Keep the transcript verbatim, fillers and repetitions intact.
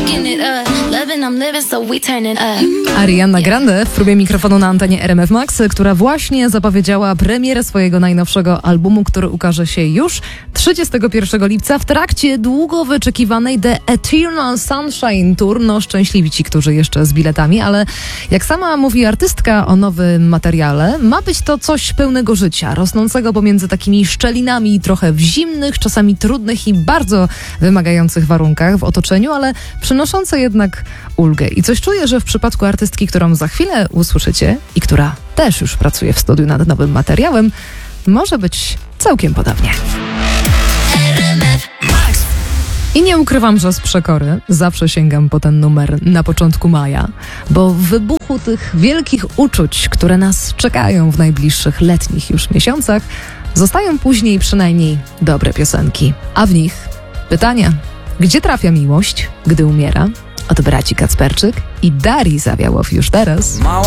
Ariana Grande w próbie mikrofonu na antenie R M F Max, która właśnie zapowiedziała premierę swojego najnowszego albumu, który ukaże się już trzydziestego pierwszego lipca w trakcie długo wyczekiwanej The Eternal Sunshine Tour. No szczęśliwi ci, którzy jeszcze z biletami, ale jak sama mówi artystka o nowym materiale, ma być to coś pełnego życia, rosnącego pomiędzy takimi szczelinami, trochę w zimnych, czasami trudnych i bardzo wymagających warunkach w otoczeniu, ale przynoszące jednak ulgę. I coś czuję, że w przypadku artystki, którą za chwilę usłyszycie i która też już pracuje w studiu nad nowym materiałem, może być całkiem podobnie. I nie ukrywam, że z przekory zawsze sięgam po ten numer na początku maja, bo w wybuchu tych wielkich uczuć, które nas czekają w najbliższych letnich już miesiącach, zostają później przynajmniej dobre piosenki. A w nich pytania. Gdzie trafia miłość, gdy umiera? Od braci Kacperczyk i Darii Zawiałow już teraz.